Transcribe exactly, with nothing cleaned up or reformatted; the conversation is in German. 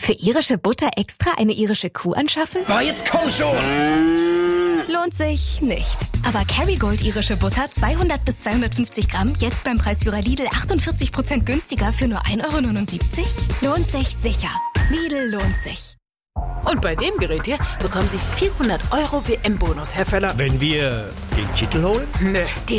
Für irische Butter extra eine irische Kuh anschaffen? Oh, jetzt komm schon! Lohnt sich nicht. Aber Kerrygold irische Butter zweihundert bis zweihundertfünfzig Gramm jetzt beim Preisführer Lidl achtundvierzig Prozent günstiger für nur ein Euro neunundsiebzig? Lohnt sich sicher. Lidl lohnt sich. Und bei dem Gerät hier bekommen Sie vierhundert Euro W M-Bonus, Herr Völler. Wenn wir den Titel holen? Nö, die